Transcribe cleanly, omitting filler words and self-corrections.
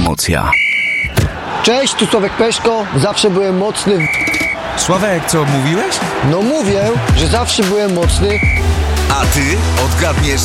promocja. Cześć, tu Sławek Peszko. Zawsze byłem mocny. Sławek, co mówiłeś? No mówię, że zawsze byłem mocny. A ty odgadniesz